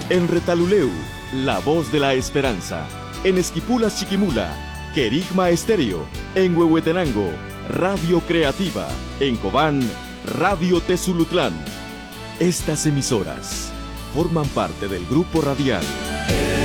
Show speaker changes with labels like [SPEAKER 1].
[SPEAKER 1] En Retaluleu, La Voz de la Esperanza. En Esquipulas, Chiquimula, Querigma Estéreo. En Huehuetenango, Radio Creativa. En Cobán, Radio Tezulutlán. Estas emisoras forman parte del grupo radial